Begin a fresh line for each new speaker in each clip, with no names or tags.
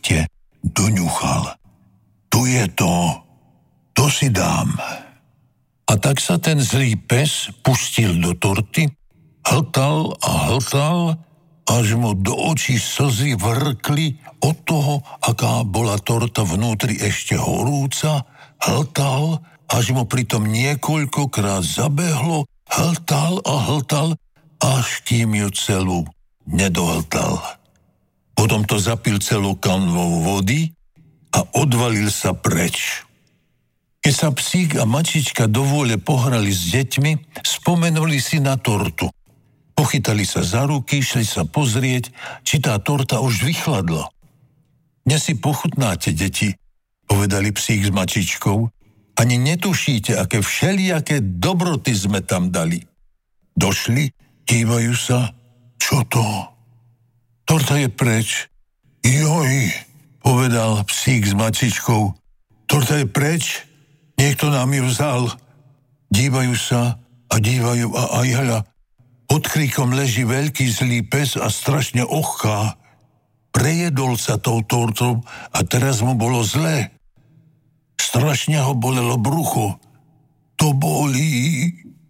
ešte doňuchal. Tu je to si dám. A tak sa ten zlý pes pustil do torty, hltal a hltal, až mu do očí slzy vrkli od toho, aká bola torta vnútri ešte horúca, hltal, až mu pritom niekoľkokrát zabehlo, hltal a hltal, až kým ju celú nedohltal. Potom to zapil celou kanvou vody a odvalil sa preč. Keď sa psík a mačička do vôle pohrali s deťmi, spomenuli si na tortu. Pochytali sa za ruky, šli sa pozrieť, či tá torta už vychladla. Dnes si pochutnáte, deti, povedali psík s mačičkou. Ani netušíte, aké všelijaké dobroty sme tam dali. Došli, dívajú sa. Čo to? Torta je preč. Joj, povedal psík s mačičkou. Torta je preč? Niekto nám ju vzal. Dívajú sa a dívajú a aj hľa. Pod kríkom leží veľký zlý pes a strašne ochká. Prejedol sa tou tortou a teraz mu bolo zlé. Strašne ho bolelo brucho. To bolí,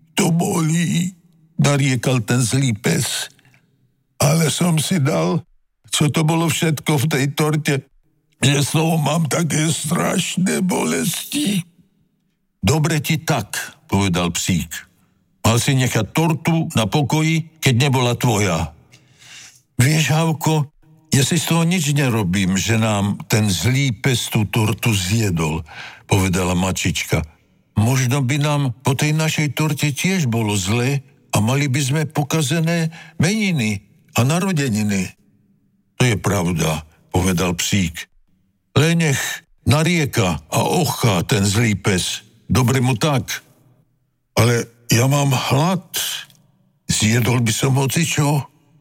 nariekal ten zlý pes. Ale som si dal, čo to bolo všetko v tej torte, že z toho mám také strašné bolesti. Dobre ti tak, povedal psík. Mal si nechať tortu na pokoji, keď nebola tvoja. Vieš, Havko, ja si z toho nič nerobím, že nám ten zlý pes tú tortu zjedol, povedala mačička. Možno by nám po tej našej torte tiež bolo zlé a mali by sme pokazené meniny a narodeniny. To je pravda, povedal psík. Len nech narieka a ochá ten zlý pes. Dobre mu tak. Ale ja mám hlad. Zjedol by som hocičo.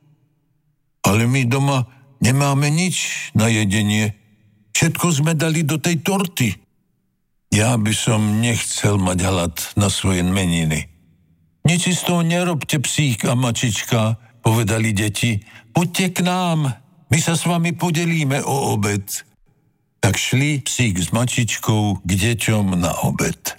Ale my doma nemáme nič na jedenie. Všetko sme dali do tej torty. Ja by som nechcel mať hlad na svoje meniny. Nič si z toho nerobte, psík a mačička, povedali deti. Poďte k nám, my sa s vami podelíme o obed. Tak šli psík s mačičkou k deťom na obed.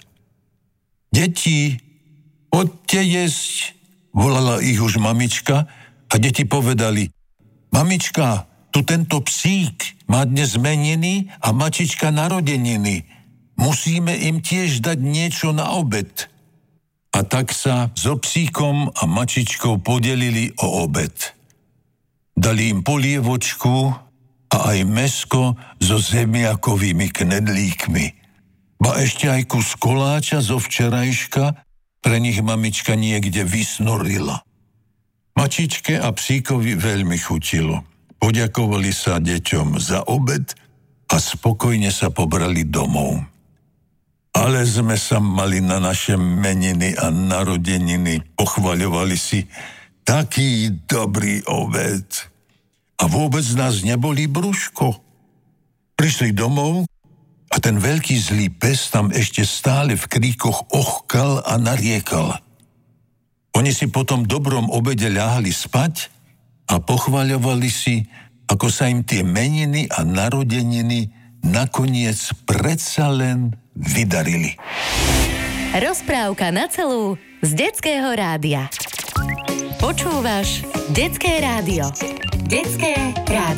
Deti, poďte jesť, volala ich už mamička a deti povedali, mamička, tu tento psík má dnes meniny a mačička narodeniny. Musíme im tiež dať niečo na obed. A tak sa so psíkom a mačičkou podelili o obed. Dali im polievočku a aj mäsko so zemiakovými knedlíkmi. Ba ešte aj kus koláča zo včerajška pre nich mamička niekde vysnorila. Mačičke a psíkovi veľmi chutilo. Poďakovali sa deťom za obed a spokojne sa pobrali domov. Ale sme sa mali na naše meniny a narodeniny, pochvaľovali si taký dobrý obed. A vôbec nás neboli brúško. Prišli domov a ten veľký zlý pes tam ešte stále v kríkoch ochkal a nariekal. Oni si po tom dobrom obede ľahli spať a pochvaľovali si, ako sa im tie meniny a narodeniny nakoniec predsa len vydarili.
Rozprávka na celú z Detského rádia. Počúvaš Detské rádio. Detské rádio.